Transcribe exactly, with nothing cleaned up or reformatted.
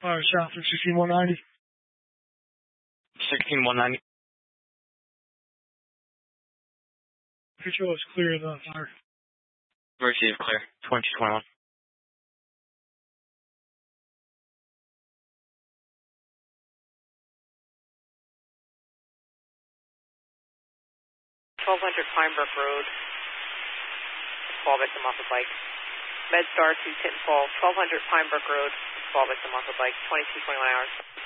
Fire south through sixteen one ninety. sixteen one ninety. Control is clear of the fire. Receive clear. twenty twenty-one. twelve hundred Pinebrook Road. Fall victim off a bike. MedStar to Tinton Falls, twelve hundred Pinebrook Road. Fall victim off a bike. twenty-two twenty-one hours.